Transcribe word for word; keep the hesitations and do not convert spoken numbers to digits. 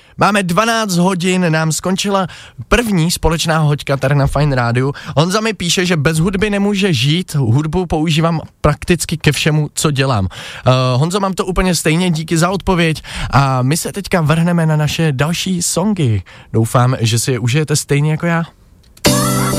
Máme dvanáct hodin, nám skončila první společná hoďka tady na Fajn rádiu. Honza mi píše, že bez hudby nemůže žít, hudbu používám prakticky ke všemu, co dělám. Uh, Honzo, mám to úplně stejně, díky za odpověď a my se teďka vrhneme na naše další songy. Doufám, že si je užijete stejně jako já.